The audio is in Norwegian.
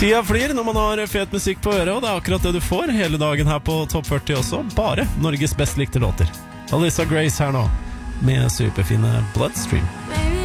Tida flyr når man har fet musikk på øret, og det er akkurat det du får hele dagen her på Topp 40 også. Bare Norges best likte låter. Alyssa Grace her nå, med superfine Bloodstream.